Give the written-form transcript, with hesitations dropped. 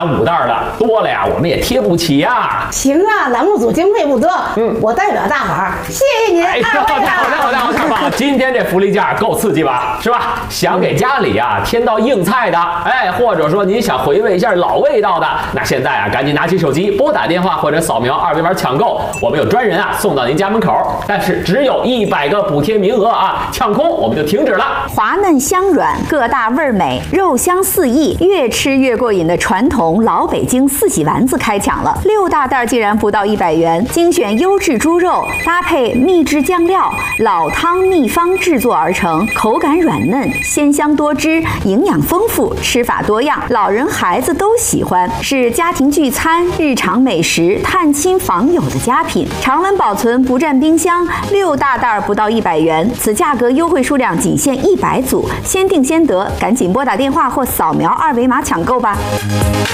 5袋的，多了呀，我们也贴不起呀。 行啊，栏目组经费不多，我代表大伙儿谢谢您。 哎，好的，今天这福利价够刺激吧？是吧？想给家里啊添道硬菜的，哎，或者说您想回味一下老味道的，那现在啊赶紧拿起手机拨打电话或者扫描2维码抢购，我们有专人啊送到您家门口，但是只有100个补贴名额啊，抢空我们就停止了。 滑嫩香软，个大味儿美，肉香四溢，越吃越过瘾的传统老北京4喜丸子开抢了，6大袋竟然不到100元，精选优质猪肉，搭配秘制酱料，老汤秘方制作而成，口感软嫩，鲜香多汁，营养丰富，吃法多样，老人孩子都喜欢，是家庭聚餐、日常美食、探亲访友的佳品，常温保存不占冰箱，6大袋不到100元，此价格优惠数量仅限100组，先定先得，赶紧拨打电话或扫描2维码抢购吧。